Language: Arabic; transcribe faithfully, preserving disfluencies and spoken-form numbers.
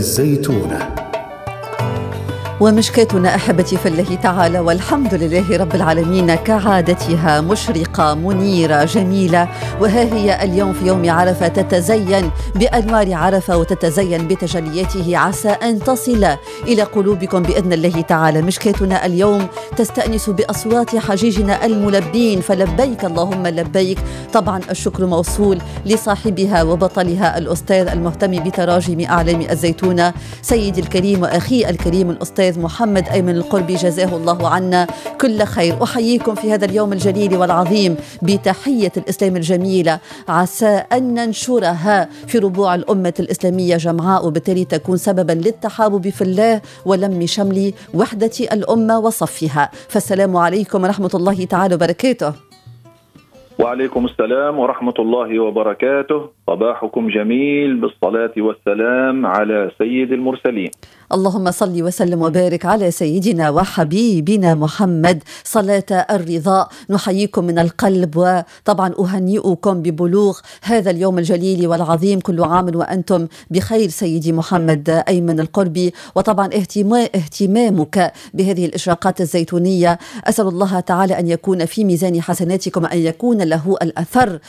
الزيتونة. ومشكاتنا أحبتي في الله تعالى، والحمد لله رب العالمين كعادتها مشرقة منيرة جميلة. وها هي اليوم في يوم عرفة تتزين بأنوار عرفة وتتزين بتجلياته، عسى أن تصل إلى قلوبكم بإذن الله تعالى. مشكاتنا اليوم تستأنس بأصوات حجيجنا الملبين، فلبيك اللهم لبيك. طبعا الشكر موصول لصاحبها وبطلها الأستاذ المهتم بتراجم أعلام الزيتونة سيدي الكريم وأخي الكريم الأستاذ محمد أيمن القربي، جزاه الله عنا كل خير. أحييكم في هذا اليوم الجليل والعظيم بتحية الإسلام الجميلة، عسى أن ننشرها في ربوع الأمة الإسلامية جمعاء، وبالتالي تكون سببا للتحابب في الله ولم شمل وحدة الأمة وصفها. فالسلام عليكم ورحمة الله تعالى وبركاته. وعليكم السلام ورحمة الله وبركاته. صباحكم جميل بالصلاة والسلام على سيد المرسلين. اللهم صل وسلم وبارك على سيدنا وحبيبنا محمد صلاة الرضا. نحييكم من القلب، وطبعا أهنئكم ببلوغ هذا اليوم الجليل والعظيم. كل عام وأنتم بخير سيدي محمد أيمن القربي. وطبعا اهتمامك بهذه الإشراقات الزيتونية أسأل الله تعالى أن يكون في ميزان حسناتكم، أن يكون له الأثر